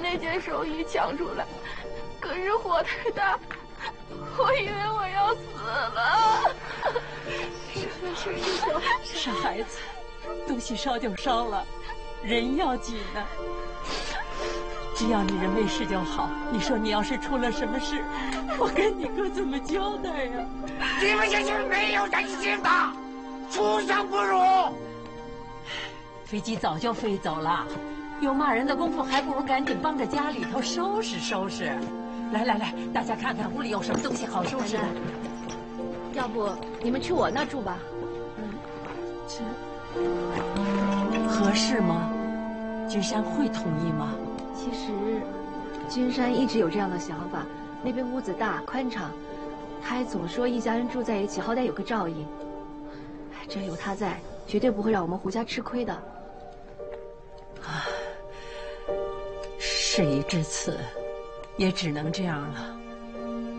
那件手衣抢出来，可是火太大，我以为我要死了。是师兄， 傻孩子，东西烧就烧了，人要紧呢。只要你人没事就好。你说你要是出了什么事，我跟你哥怎么交代呀？ 你们这些没有人性的，畜生不如！ 飞机早就飞走了，有骂人的功夫，还不如赶紧帮着家里头收拾收拾。来来来，大家看看屋里有什么东西好收拾的。 要不你们去我那住吧？ 合适吗？君山会同意吗？ 其实，君山一直有这样的想法。那边屋子大宽敞，他还总说一家人住在一起，好歹有个照应。只要有他在，绝对不会让我们胡家吃亏的。 啊，事已至此，也只能这样了。